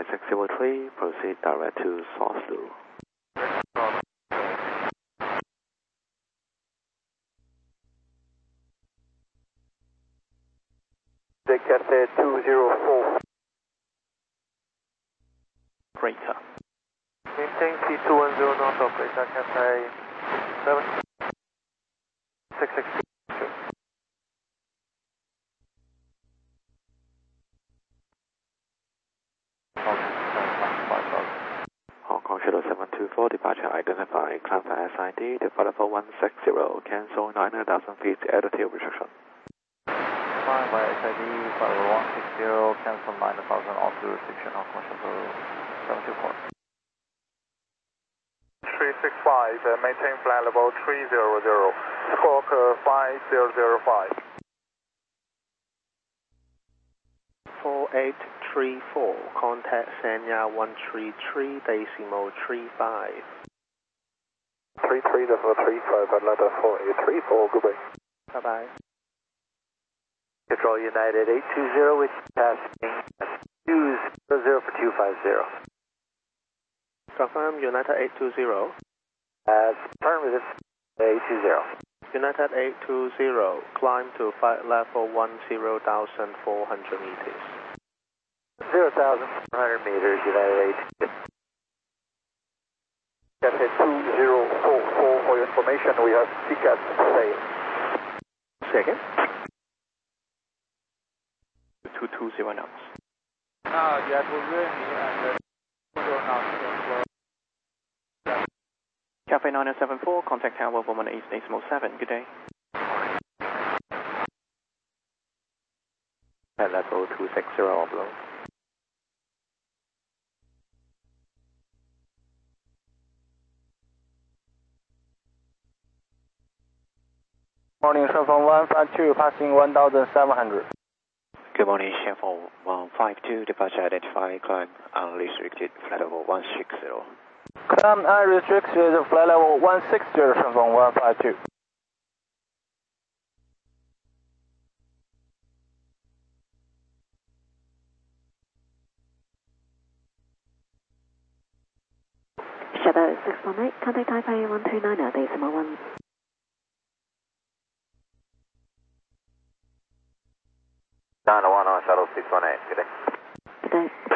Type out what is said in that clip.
Flight 603, proceed direct to South The Cathay 204. Greater. Maintain T210 north of Greater Cathay 7662. Hong Kong Shuttle 724, departure identified, climb for SID, departure for 160, cancel 900,000 feet altitude restriction. Climb by SID, flight level 160, cancel 9,000 altitude restriction, Hong Kong Shuttle 724. 365, maintain flight level 300, squawk 5005. 4834, contact Sanya 133.35. 33.35, Atlanta 4834, goodbye. Bye-bye. Control United 820 with passing 200 for 250. Confirm United 820. Affirmative 820. United 820, climb to flight level 10,400 meters. 0,400 meters, United 820. Cathay 2044 for your information, we have tickets sale. Second. 220 knots. That will really and Cafe 974, contact Tower 118.7, good day. At level 260 offload. Morning, Shenzhen 152, passing 1,700. Good morning, Shenzhen 152, departure identified, climb unrestricted, flight level 160. Climb unrestricted, flight level 160, Shenzhen 152. Shadow 618, contact Taipei 129.1. 901 on Shuttle 618, good day. Good day.